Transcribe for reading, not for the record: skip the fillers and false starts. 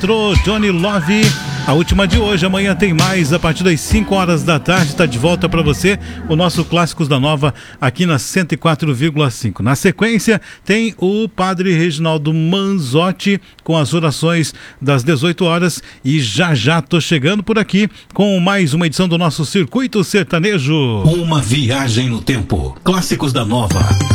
Retrô, Johnny Love, a última de hoje. Amanhã tem mais, a partir das 5 horas da tarde, está de volta para você o nosso Clássicos da Nova aqui na 104,5. Na sequência tem o Padre Reginaldo Manzotti com as orações das 18 horas e já tô chegando por aqui com mais uma edição do nosso Circuito Sertanejo. Uma viagem no tempo. Clássicos da Nova.